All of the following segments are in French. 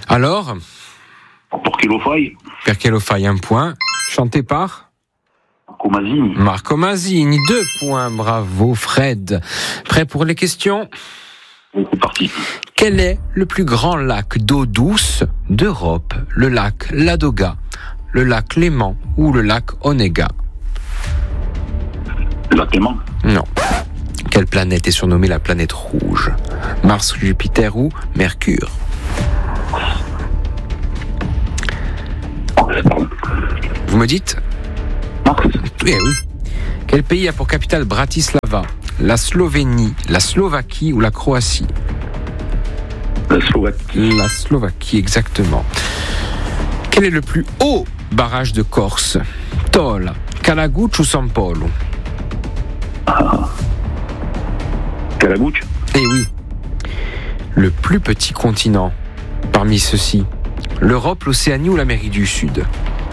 Alors, Pour Kelofai, Perkelofai, 1 point. Chanté par Comazini. Marco Mazzini, 2 points. Bravo, Fred. Prêt pour les questions? C'est parti. Quel est le plus grand lac d'eau douce d'Europe? Le lac Ladoga, le lac Léman ou le lac Onega? La Clément. Non. Quelle planète est surnommée la planète rouge? Mars, Jupiter ou Mercure? Pardon. Vous me dites? Mars. Oui, oui. Quel pays a pour capitale Bratislava? La Slovénie, la Slovaquie ou la Croatie? La Slovaquie. La Slovaquie, exactement. Quel est le plus haut barrage de Corse? Tola, Calagucci ou San Polo? Calagucci. Eh oui. Le plus petit continent parmi ceux-ci? L'Europe, l'Océanie ou l'Amérique du Sud?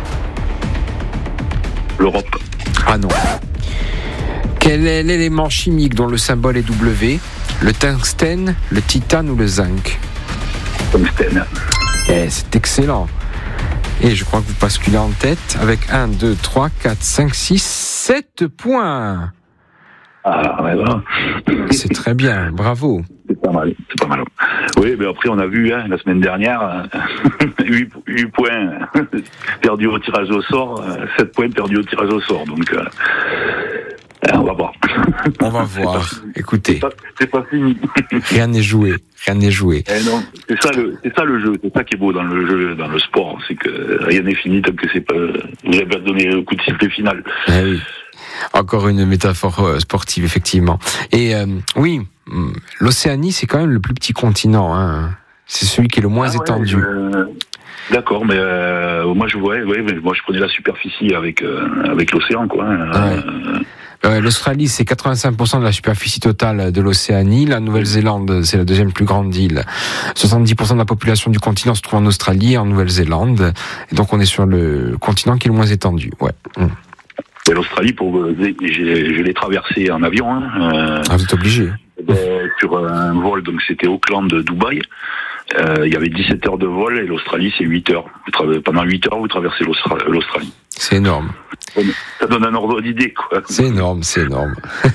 L'Europe. Ah non. Quel est l'élément chimique dont le symbole est W? Le tungstène, le titane ou le zinc? Tungstène. Eh, c'est excellent. Et je crois que vous basculez en tête avec 1, 2, 3, 4, 5, 6, 7 points. Ah, ouais, voilà. C'est très bien, bravo. C'est pas mal, c'est pas mal. Oui, mais après, on a vu, la semaine dernière, 8 points perdus au tirage au sort, 7 points perdus au tirage au sort. Donc, on va voir. On va voir. Écoutez, C'est pas fini. rien n'est joué, rien n'est joué. Non, c'est ça le jeu, c'est ça qui est beau dans le jeu, dans le sport, c'est que rien n'est fini tant que c'est pas, vous avez pas donné le coup de sifflet final. Eh oui. Encore une métaphore sportive, effectivement. Et oui, l'Océanie, c'est quand même le plus petit continent. Hein. C'est celui qui est le moins étendu. D'accord, mais moi je prenais la superficie avec l'océan, quoi. L'Australie, c'est 85% de la superficie totale de l'Océanie. La Nouvelle-Zélande, c'est la deuxième plus grande île. 70% de la population du continent se trouve en Australie et en Nouvelle-Zélande. Et donc on est sur le continent qui est le moins étendu. Ouais. Et l'Australie, je l'ai traversé en avion. Vous êtes obligé. Sur un vol, donc c'était Auckland, Dubaï. Il y avait 17 heures de vol et l'Australie, c'est 8 heures. Pendant 8 heures, vous traversez l'Australie. C'est énorme. Ça donne un ordre d'idée, quoi. C'est énorme, c'est énorme.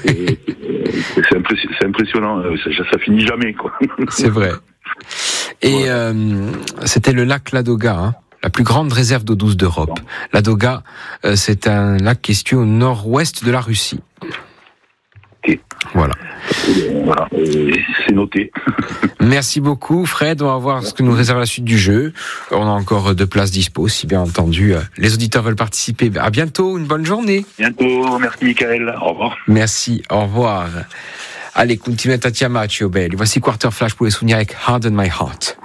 C'est impressionnant. Ça finit jamais, quoi. C'est vrai. Et c'était le lac Ladoga, hein. La plus grande réserve d'eau douce d'Europe. Ladoga, c'est un lac qui est situé au nord-ouest de la Russie. Okay. Voilà. Voilà, c'est noté. Merci beaucoup, Fred. On va voir ce que nous réserve la suite du jeu. On a encore 2 places dispo, si bien entendu les auditeurs veulent participer. À bientôt, une bonne journée. Bientôt, merci Michael. Au revoir. Merci, au revoir. Allez, continuez à Tiamat, Chiobel. Voici Quarter Flash pour les souvenirs avec Hard on My Heart.